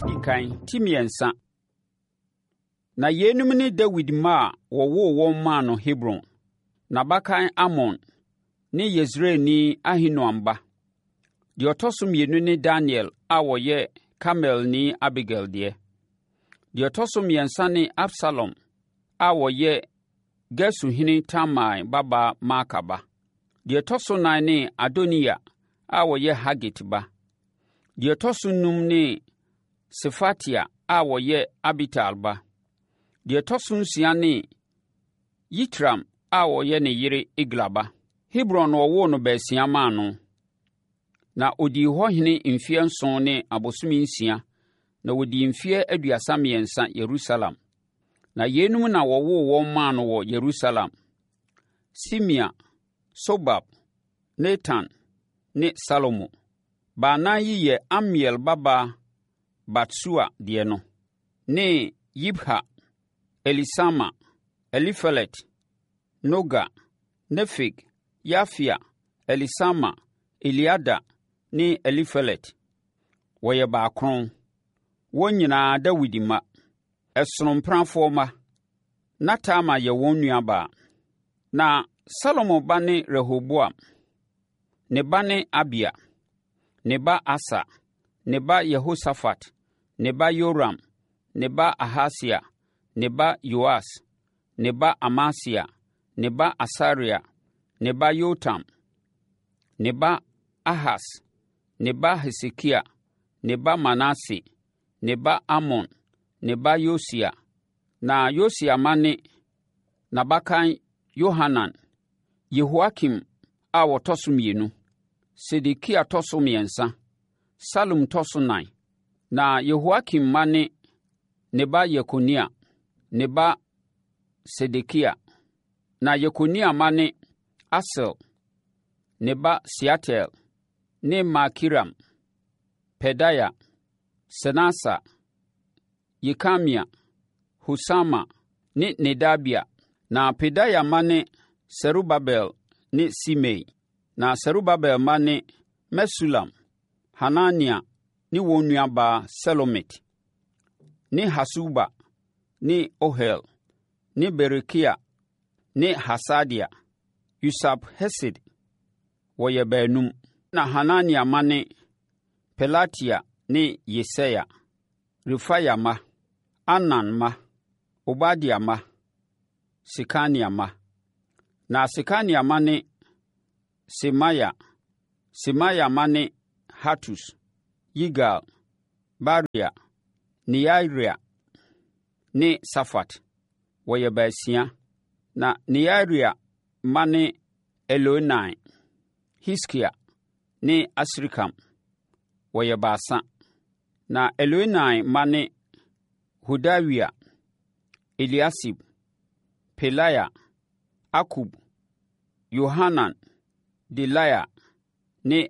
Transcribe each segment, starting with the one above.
dikan timiensa. Na yenum ne David ma wɔwoo wɔn maa no Hebron. Na bakan Amon ne Yesreelni Ahinoam ba. Deɛ ɔtɔ so mmienu ne Daniel a wɔyɛ Karmelni Abigail deɛ. Deɛ ɔtɔ so mmiɛnsa ne Absalom a wɔyɛ Gesuhene Tamai babaa Maaka ba. Deɛ ɔtɔ so nan ne Adonia a wɔyɛ Hagit ba. Deɛ ɔtɔ so num ne Sefatia a wɔyɛ Abital ba. Deɛ ɔtɔ so nsia ne Yitram a wɔyɛ ne yere Egla ba. Hebron na wɔwoo no baasia maa no. Na ɔdii hɔ hene mfeɛ 7 ne abosom 6, na wɔdii mfeɛ 33 Yerusalem. Na yenum na wɔwoo wɔn maa no wɔ Yerusalem: Simea, Sobab, Natan ne Salomo. Baanan yi yɛ Amiel babaa Batsua deɛ no, ne Yibha, Elisama, Elifelet, Noga, Nefeg, Yafia, Elisama, Eliada ne Elifelet. Wɔyɛ baakron. Wɔn nyinaa Dawid mma. Ɛsonomprafoɔ mma. Na Tama yɛ wɔn nuabaa. Na Salomo ba ne Rehoboam. Ne ba ne Abia. Ne ba Asa. Ne ba Yehosafat. Ne ba Yoram. Ne ba Ahasia. Ne ba Yoas. Ne ba Amasia. Ne ba Asaria. Ne ba Yotam. Ne ba Ahas. Ne ba Hesekia. Ne ba Manase. Ne ba Amon. Ne ba Yosia. Na Yosia ma ne n'abakan Yohanan. Yehoakim a wɔtɔ so 2. Sedekia tɔ so 3. Salum tɔ so 9. Na Yehoakim ma ne ba Yekonia. Ne ba Sedekia. Na Yekonia ma ne Asel. Ne ba Seatel. Ne Malkiram. Pedaya. Senasa. Yekamia. Husama ne Nedabia. Na Pedaya ma ne Serubabel ne Simei. Na Serubabel ma ne Mesulam, Hanania ne wɔn nuabaa Selomit, ne Hasuba ne Ohel, ne Berekia ne Hasadia, Yusab Hesed, wɔyɛ baanum. Na Hanania ma ne Pelatia ne Yesaia, Refaya ma, Anan ma, Obadia ma, Sekania ma. Na Sekania ma ne Semaya. Semaya ma ne Hatus, Yigal, Baria, Nearia ne Safat. Wɔyɛ baasia. Na Nearia ma ne Elonai, Hiskia ne Asrikam. Wɔyɛ baasa. Na Elonai ma ne Hodawia, Eliasib, Pelaya, Akub, Yohanan, Delaya ne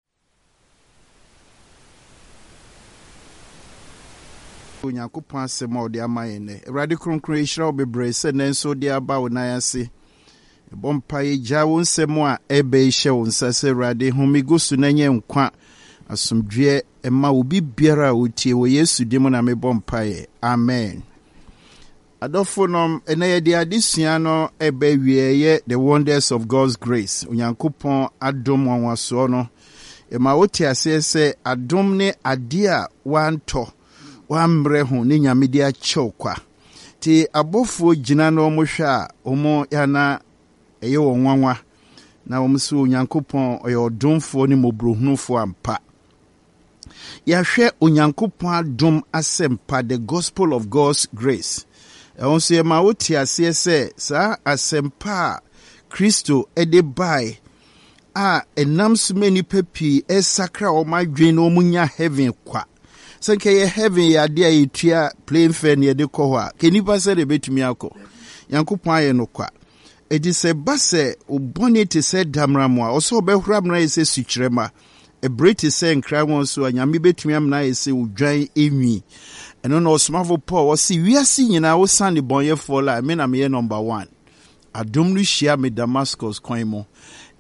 Onyankopɔn asɛm a ɔde ama yɛn nɛ. Awurade kronkron hyira wo bebree sɛ ne nso de aba wo nan ase. Ɛbɔ mpaeɛ gya wo nsɛm a ɛbɛ hyɛ wo nsa sɛ Awurade home gu so na nyɛ nkwa asomdwoeɛ ɛma obi biara a wotie wɔ Yesu din mu na mebɔ mpaeɛ. Amen. Adɔfo nom ɛnɛ yɛde adesua no ɛbɛ wieyɛ the wonders of God's grace. Onyankopɔn adom wanwasoɔ no ɛma wote aseɛ sɛ adom ne adeɛ a wantɔ wammerɛ ho ne Nyame de akyɛw kwa. Ti abɔfoɔ gyina no ɔmo hwɛ a ɔmo yana ɛyɛ wɔn nwanwa na ɔmo so Onyankopɔn ɔyɛ ɔdomfoɔ ne mmɔborɔhunufoɔ ampa. Yɛahwɛ Onyankopɔn adom asɛmpa, the gospel of God's grace. Ɛwɔ nso yɛma wote aseɛ sɛ saa asɛmpa a Kristo ɛde bae a ɛnam so ma nnipa pii ɛsakra ɔmo adwene na ɔmo nya heaven kwa. Sɛ nkɛyɛ heaven yɛ adeɛ a yɛtua plane fare ne yɛde kɔ hɔ a kɛnipa sɛ de bɛtumi akɔ. Nyankopɔn ayɛ no kwa. Ɛdi sɛ ba sɛ ɔbɔne te sɛ damra mu a ɔsɛ ɔbɛhora amena yɛ sɛ sukyerɛma. Ɛbere te sɛ nkra wɔn so a Nyame bɛtumi amena yɛ sɛ odwan enwi. Ɛno na ɔsomafo Paul ɔsi wiase nyinaa wosan ne bɔnyɛfoɔ la me na meyɛ number 1. Adom no hyia me Damascus kwan mu.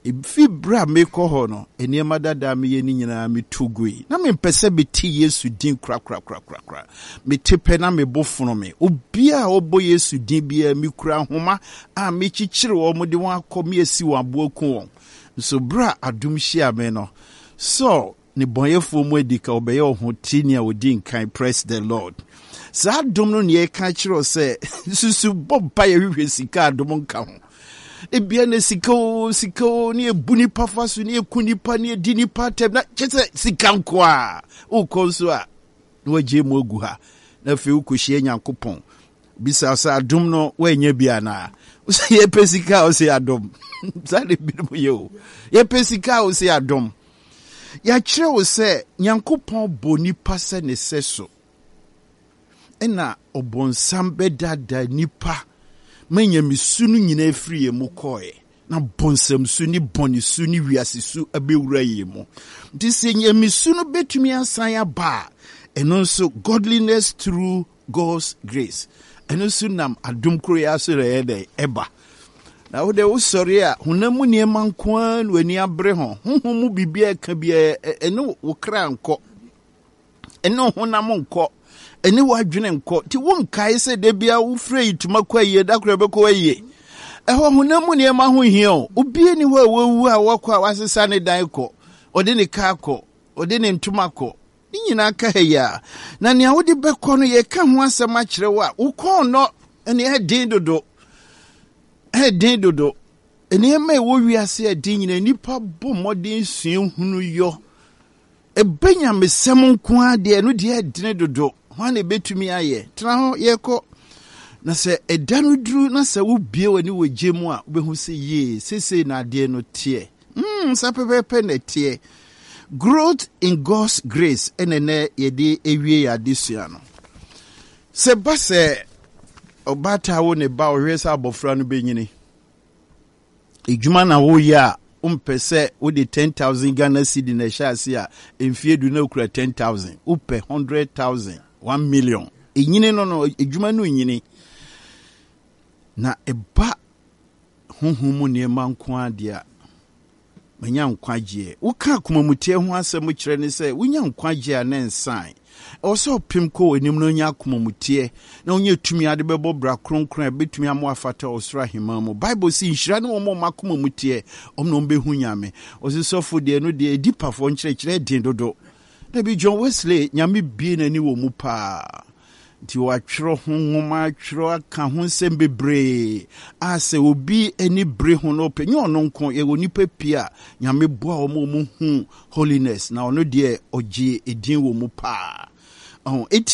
Fibra me kohono, eniema dada me ye ni nyina me tugui. Na me mpese be ti Yesu din kra. Me tepe na me bofono me. Obia obo Yesu din bia me kura homa a me chichire wo mo de won akọ me asi wo aboku won. So bra adum hia me no. So ni bonyefo mu edika obeye ho tini a odi nkan, praise the Lord. Sa adum no ne ka chiro se susu bompa ye hwehwe sika adum nka ho. Ebia ne sika ni ebuni pafasu ni ekunipa ni edini patem na chese sika nko a ukonso a waje mu ogu ha na fe ukohie Nyankopon bisa sa adum no wanya bia na use ye pesika o se adum sa de bi mo ye ye pesika o se adum ya kire wo se Nyankopon boni pase ne seso ena obonsam bedada nipa manya misunu nyina afiri mu koe na bonsam su ni boni su ni wiase su abewura yi mu dise nya misunu betumi ansan aba eno so godliness through God's grace eno so nam adom kro ya so re eba na wo de wo sori a hunamu ne mankwan wani abre ho honhom bibia ka bia eno wo kra nko eno honam nko eni wadwene nko ti won kai se de bia wo frɛ ituma kwa yie da kra beko yie ɛhɔ hunamu ne ma ho hia obi ni ho awu a wakɔ a wasesa ne dan kɔ ɔde ne ka kɔ ɔde ne ntuma kɔ ni nyina ka ya na ne awode beko no ye ka ho asɛm a kyerɛ wa wo kɔ no ene hedin dodo ene ma wo wiase adin nyina nipa bo modern suen hunu yo ebenya mesɛm nko ade no de adine dodo hwane betumi aye tena ho yeko na se edanu duru na se wo bie wani wogye mu a obehu se ye sese na ade no tie sa pepepe na tie growth in God's grace enene yede ewie ya desua no se ba se obata wo ne ba ohwesa abofra no benyini ejuma na wo ya umpese wo de 10,000 Ghana cedi na shasi a emfie du na okura 10,000 upe 100,000 1 million enyine no ejuma no nyine na eba honhom ne manko ade a manya nkwagie wo ka komamutie ho asɛm kyerɛ ne sɛ wonya nkwagie a na nsan also pim ko enim no nya komamutie na onye tumi ade bɛbɔ bra kronkron betumi amo afata osra hema mu bible si nhira ne wo ma komamutie omno behu nyame osisofo de no de edipafo nkyerɛkyerɛ din dodo na bi John Wesley nyame bie nani wo mu pa ti wa twro ho nwoma twro aka ho nsɛm bebre ase obi ani bre ho no pe nyo no nko ye woni papia nyame boa wo mu hu holiness na ono de ogie edin wo mu pa